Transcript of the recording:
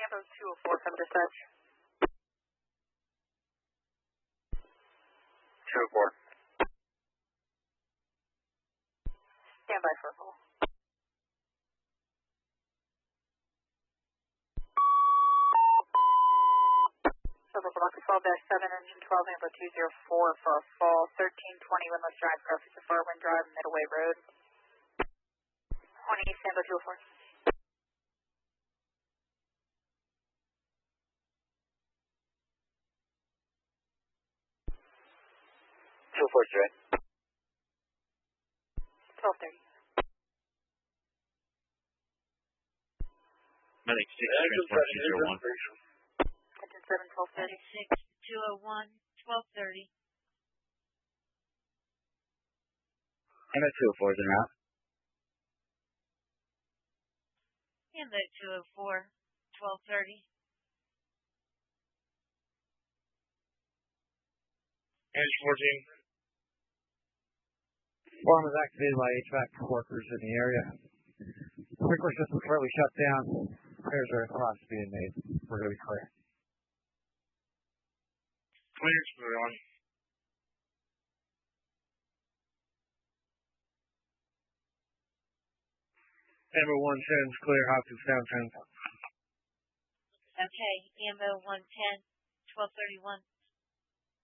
Echo 204 from dispatch. 204. Stand by for a call. Silver Block 12-7, engine 12, Amber 204 for a fall, 1320 Windlass Drive, Graphics of Farwind Drive, Middleway Road. 20, stand by 204. 204 straight. 1230. Medic 6, transport 201. Engine 7, 1230. 201, 1230. And a 204 is en route. And the 204, 1230. Engine 14. Alarm is activated by HVAC workers in the area. Sprinkler system currently shut down. Repairs are in process being made. We're going to be clear. Clearance for everyone. Amber 110 is clear. Hopkins downtown. Okay, EMO 110, 1231.